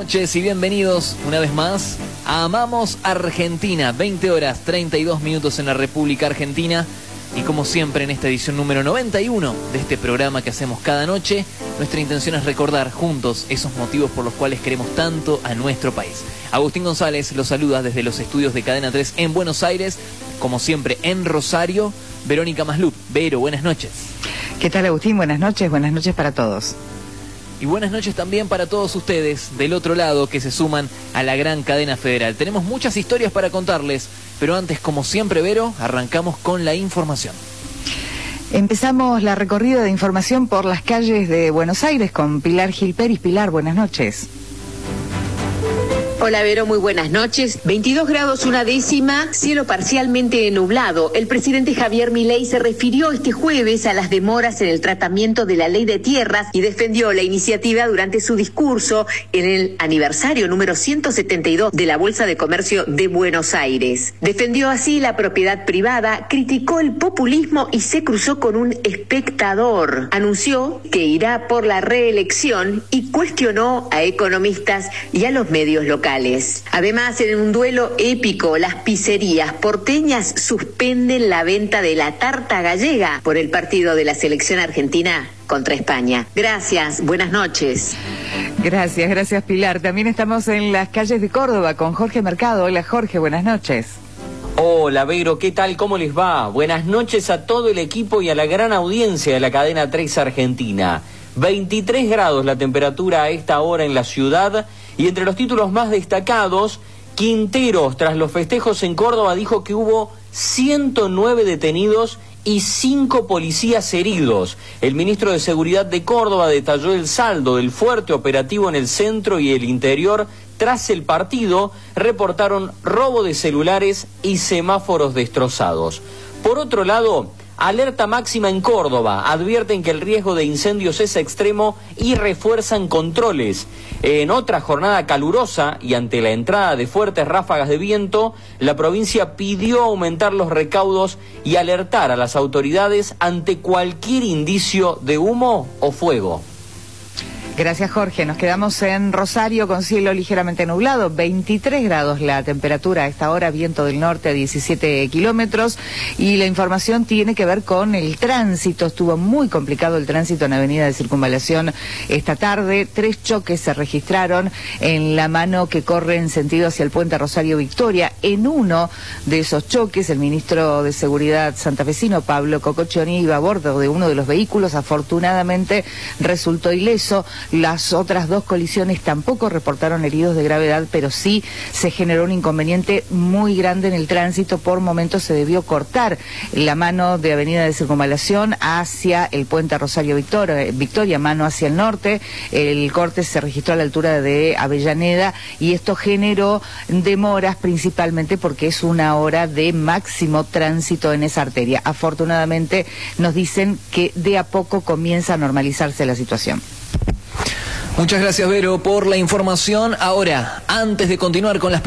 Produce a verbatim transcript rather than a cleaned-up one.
noches y bienvenidos una vez más a Amamos Argentina. veinte horas treinta y dos minutos en la República Argentina. Y como siempre en esta edición número noventa y uno de este programa que hacemos cada noche, nuestra intención es recordar juntos esos motivos por los cuales queremos tanto a nuestro país. Agustín González los saluda desde los estudios de Cadena tres en Buenos Aires, como siempre en Rosario, Verónica Maslup. Vero, buenas noches. ¿Qué tal, Agustín? Buenas noches, buenas noches para todos. Y buenas noches también para todos ustedes del otro lado que se suman a la gran cadena federal. Tenemos muchas historias para contarles, pero antes, como siempre, Vero, arrancamos con la información. Empezamos la recorrida de información por las calles de Buenos Aires con Pilar Gil Peris. Pilar, buenas noches. Hola Vero, muy buenas noches. veintidós grados una décima, cielo parcialmente nublado. El presidente Javier Milei se refirió este jueves a las demoras en el tratamiento de la ley de tierras y defendió la iniciativa durante su discurso en el aniversario número ciento setenta y dos de la Bolsa de Comercio de Buenos Aires. Defendió así la propiedad privada, criticó el populismo y se cruzó con un espectador. Anunció que irá por la reelección y cuestionó a economistas y a los medios locales. Además, en un duelo épico, las pizzerías porteñas suspenden la venta de la tarta gallega por el partido de la selección argentina contra España. Gracias, buenas noches. Gracias, gracias Pilar. También estamos en las calles de Córdoba con Jorge Mercado. Hola Jorge, buenas noches. Hola Vero, ¿qué tal? ¿Cómo les va? Buenas noches a todo el equipo y a la gran audiencia de la cadena tres Argentina. veintitrés grados la temperatura a esta hora en la ciudad. Y entre los títulos más destacados, Quinteros, tras los festejos en Córdoba, dijo que hubo ciento nueve detenidos y cinco policías heridos. El ministro de Seguridad de Córdoba detalló el saldo del fuerte operativo en el centro y el interior. Tras el partido, reportaron robo de celulares y semáforos destrozados. Por otro lado, alerta máxima en Córdoba. Advierten que el riesgo de incendios es extremo y refuerzan controles. En otra jornada calurosa y ante la entrada de fuertes ráfagas de viento, la provincia pidió aumentar los recaudos y alertar a las autoridades ante cualquier indicio de humo o fuego. Gracias Jorge, nos quedamos en Rosario con cielo ligeramente nublado, veintitrés grados la temperatura a esta hora, viento del norte a diecisiete kilómetros y la información tiene que ver con el tránsito. Estuvo muy complicado el tránsito en Avenida de Circunvalación esta tarde, tres choques se registraron en la mano que corre en sentido hacia el puente Rosario Victoria. En uno de esos choques el ministro de Seguridad santafesino Pablo Cococcioni iba a bordo de uno de los vehículos, afortunadamente resultó ileso. Las otras dos colisiones tampoco reportaron heridos de gravedad, pero sí se generó un inconveniente muy grande en el tránsito. Por momentos se debió cortar la mano de Avenida de Circunvalación hacia el puente Rosario Victoria, Victoria, mano hacia el norte. El corte se registró a la altura de Avellaneda y esto generó demoras principalmente porque es una hora de máximo tránsito en esa arteria. Afortunadamente nos dicen que de a poco comienza a normalizarse la situación. Muchas gracias, Vero, por la información. Ahora, antes de continuar con las